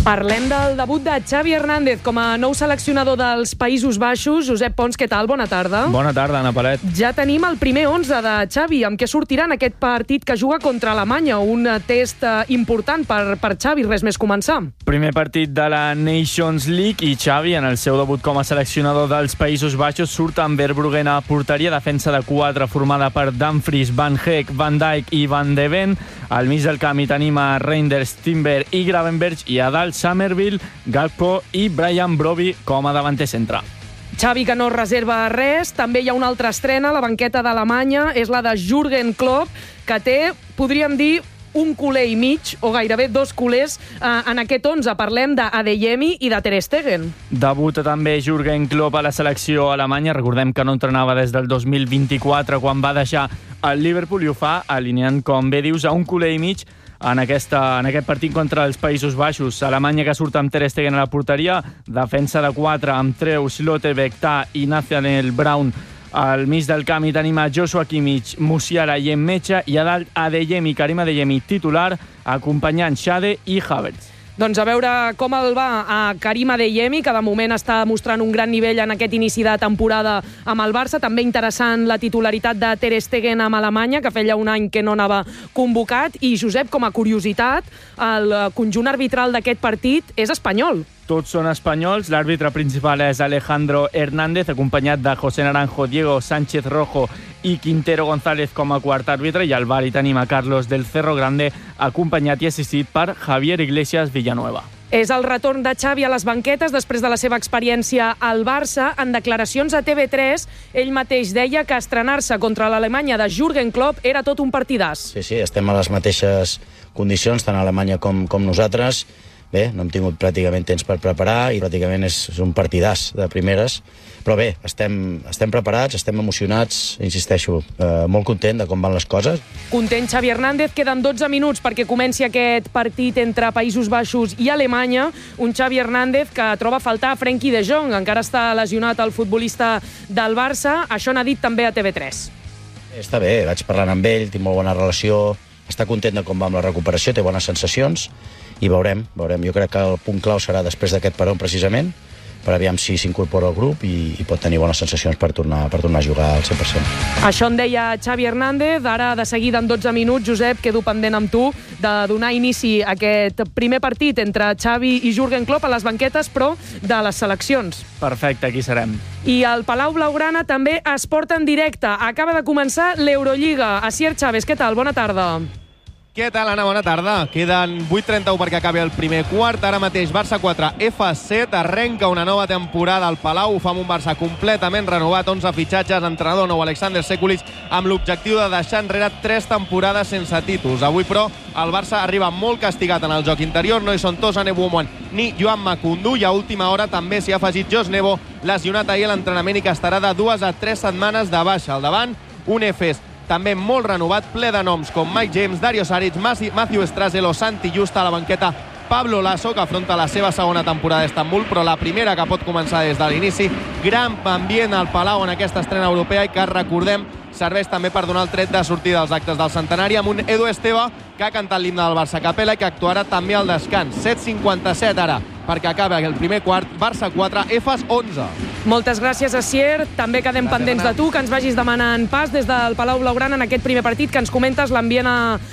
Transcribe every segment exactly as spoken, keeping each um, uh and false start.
Parlem del debut de Xavi Hernández com a nou seleccionador dels Països Baixos. Josep Pons, què tal? Bona tarda. Bona tarda, Ana Palet. Ja tenim el primer onze de Xavi. Amb què sortirà en aquest partit que juga contra Alemanya? Un test important per, per Xavi, res més començar. Primer partit de la Nations League i Xavi, en el seu debut com a seleccionador dels Països Baixos, surt amb Verbruggen a porteria, defensa de quatre formada per Dumfries, Van Heek, Van Dijk i Van de Ven. Al mig del camp hi tenim a Reinders, Timber i Gravenberch, i a dalt Summerville, Gakpo i Brian Brobbey com a davanter centre. Xavi que no reserva res. També hi ha una altra estrena a la banqueta d'Alemanya, és la de Jürgen Klopp, que té, podríem dir, un culer i mig, o gairebé dos culers, eh, en aquest onze. Parlem d'Adeyemi i de Ter Stegen. Debuta també Jürgen Klopp a la selecció alemanya. Recordem que no entrenava des del dos mil vint-i-quatre, quan va deixar el Liverpool, i ho fa alineant, com bé dius, a un culer i mig en, aquesta, en aquest partit contra els Països Baixos. Alemanya que surt amb Ter Stegen a la porteria, defensa de quatre amb Treu, Slotterbeck, Ta i Nathaniel Brown. Al mig del camp hi tenim a Joshua Kimmich, Musiala i Emmecha, i a dalt Adeyemi, Karim Adeyemi titular, acompanyant Xade i Havertz. Doncs a veure com el va a Karim Adeyemi, que de moment està mostrant un gran nivell en aquest inici de temporada amb el Barça. També interessant la titularitat de Ter Stegen amb Alemanya, que feia un any que no anava convocat. I, Josep, com a curiositat, el conjunt arbitral d'aquest partit és espanyol. Tots són espanyols. L'àrbitre principal és Alejandro Hernández, acompanyat de José Naranjo, Diego Sánchez Rojo i Quintero González com a quart àrbitre, i al bar hi tenim a Carlos del Cerro Grande, acompanyat i assistit per Javier Iglesias Villanueva. És el retorn de Xavi a les banquetes després de la seva experiència al Barça. En declaracions a T V tres, ell mateix deia que estrenar-se contra l'Alemanya de Jürgen Klopp era tot un partidàs. Sí, sí, estem a les mateixes condicions, tant a Alemanya com, com nosaltres. Bé, no hem tingut pràcticament temps per preparar i pràcticament és, és un partidàs de primeres. Però bé, estem, estem preparats, estem emocionats, insisteixo, eh, molt content de com van les coses. Content Xavi Hernández, queden dotze minuts perquè comenci aquest partit entre Països Baixos i Alemanya. Un Xavi Hernández que troba a faltar a Frenkie de Jong, encara està lesionat el futbolista del Barça. Això n'ha dit també a T V tres. Està bé, vaig parlant amb ell, tinc molt bona relació, està content de com va amb la recuperació, té bones sensacions, i veurem, veurem. Jo crec que el punt clau serà després d'aquest parón, precisament, per aviam si s'incorpora al grup i, i pot tenir bones sensacions per tornar, per tornar a jugar al cent per cent. Això en deia Xavi Hernández. Ara, de seguida, en dotze minuts, Josep, quedo pendent amb tu de donar inici a aquest primer partit entre Xavi i Jürgen Klopp a les banquetes, però de les seleccions. Perfecte, aquí serem. I el Palau Blaugrana també es porta en directe. Acaba de començar l'Eurolliga. Asier Chávez, què tal? Bona tarda. Què tal, Anna? Bona tarda. Queden vuit trenta-u perquè acabi el primer quart. Ara mateix Barça quatre, F set. Arrenca una nova temporada al Palau. Ho fa amb un Barça completament renovat. onze fitxatges, entrenador nou, Alexander Sekulic, amb l'objectiu de deixar enrere tres temporades sense títols. Avui, però, el Barça arriba molt castigat en el joc interior. No hi són Tosan Ebouamouane ni Joan Macundú. I a última hora també s'hi ha afegit Jos Nebo, lesionat ahir a l'entrenament i que estarà de dues a tres setmanes de baixa. Al davant, un Efes també molt renovat, ple de noms com Mike James, Dario Saric, Matthew Strasel o Santi Justa. A la banqueta, Pablo Lasso, que afronta la seva segona temporada a Istanbul, però la primera que pot començar des de l'inici. Gran ambient al Palau en aquesta estrena europea i que, recordem, serveix també per donar el tret de sortida als actes del centenari, amb un Edu Esteve que ha cantat l'himne del Barça a capella i que actuarà també al descans. set cinquanta-set ara perquè acaba el primer quart. Barça quatre, Efes onze. Moltes gràcies, Asier. També quedem gràcies, pendents Anna. De tu, que ens vagis demanant pas des del Palau Blaugrana en aquest primer partit, que ens comentes l'ambient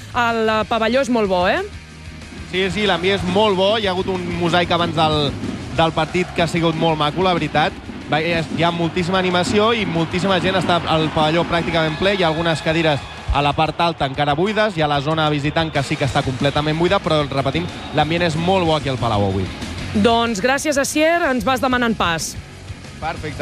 al pavelló és molt bo, eh? Sí, sí, l'ambient és molt bo. Hi ha hagut un mosaic abans del, del partit que ha sigut molt maco, la veritat. Hi ha moltíssima animació i moltíssima gent. Està al pavelló pràcticament ple. Hi ha algunes cadires a la part alta encara buides. Hi ha la zona visitant que sí que està completament buida, però, repetim, l'ambient és molt bo aquí al Palau avui. Doncs gràcies, Asier. Ens vas demanant pas. Perfecte.